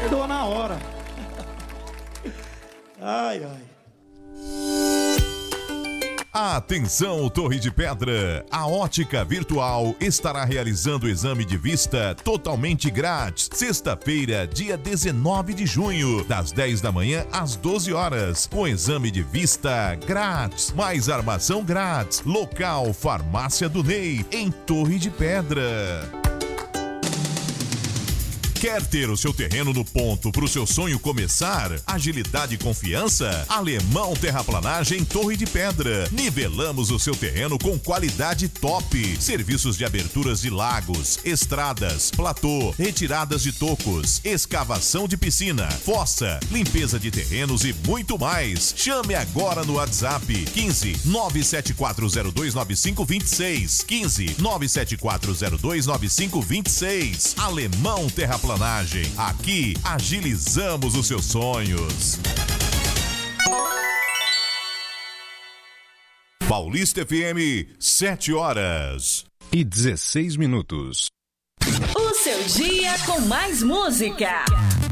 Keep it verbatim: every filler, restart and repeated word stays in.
Perdoa na hora. Ai, ai. Atenção, Torre de Pedra! A Ótica Virtual estará realizando o exame de vista totalmente grátis. Sexta-feira, dia dezenove de junho, das dez da manhã às doze horas. Com exame de vista grátis, mais armação grátis. Local Farmácia do Ney, em Torre de Pedra. Quer ter o seu terreno no ponto para o seu sonho começar? Agilidade e confiança? Alemão Terraplanagem Torre de Pedra. Nivelamos o seu terreno com qualidade top. Serviços de aberturas de lagos, estradas, platô, retiradas de tocos, escavação de piscina, fossa, limpeza de terrenos e muito mais. Chame agora no WhatsApp quinze, nove sete quatro zero dois nove cinco dois seis. quinze, nove sete quatro zero dois nove cinco dois seis. Alemão Terraplanagem. Aqui agilizamos os seus sonhos. Paulista F M, sete horas e dezesseis minutos. O seu dia com mais música.